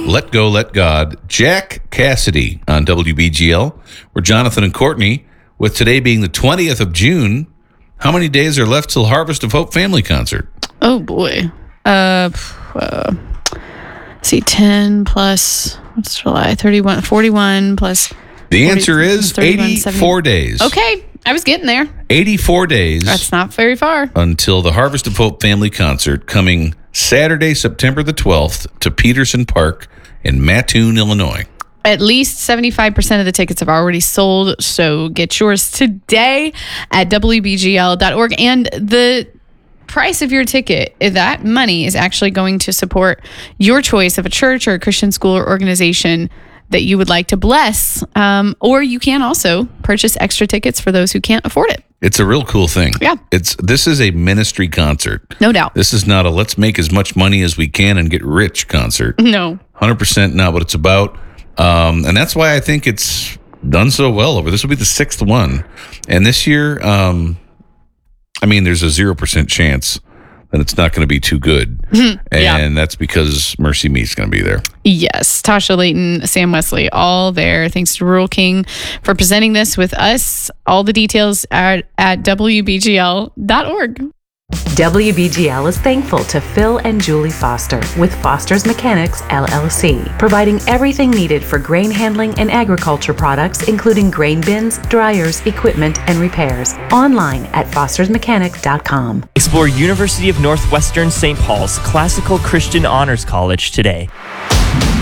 Let Go, Let God, Jack Cassidy on WBGL. We're Jonathan and Courtney, with today being the 20th of June. How many days are left till Harvest of Hope Family Concert? Oh, boy. See, 10 plus, what's July? 31, 41 plus. The answer is 84 days. Okay, I was getting there. 84 days. That's not very far. Until the Harvest of Hope Family Concert, coming Saturday, September the 12th to Peterson Park in Mattoon, Illinois. At least 75% of the tickets have already sold, so get yours today at WBGL.org. And the price of your ticket, that money is actually going to support your choice of a church or a Christian school or organization that you would like to bless. Or you can also purchase extra tickets for those who can't afford it. It's a real cool thing. Yeah. This is a ministry concert. No doubt. This is not a let's make as much money as we can and get rich concert. No. 100% not what it's about. And that's why I think it's done so well this will be the sixth one. And this year, there's a 0% chance that it's not going to be too good. And that's because Mercy Me's going to be there. Yes. Tasha Layton, Sam Wesley, all there. Thanks to Rural King for presenting this with us. All the details are at WBGL.org. WBGL is thankful to Phil and Julie Foster with Foster's Mechanics, LLC, providing everything needed for grain handling and agriculture products, including grain bins, dryers, equipment, and repairs. Online at fostersmechanic.com. Explore University of Northwestern St. Paul's Classical Christian Honors College today.